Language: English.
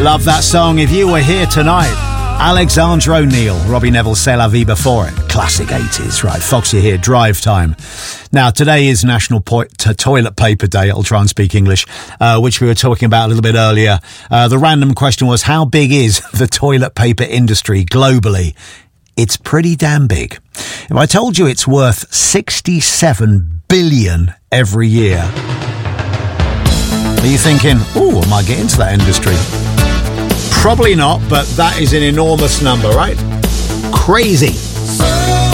Love that song. If You Were Here Tonight. Alexandra O'Neal, Robbie Neville, C'est La Vie before it. Classic 80s, right? Foxy here, Drive Time. Now, today is National Toilet Paper Day. I'll try and speak English, which we were talking about a little bit earlier. The random question was, how big is the toilet paper industry globally? It's pretty damn big. If I told you it's worth 67 billion every year, are you thinking, I might get into that industry? Probably not, but that is an enormous number, right? Crazy.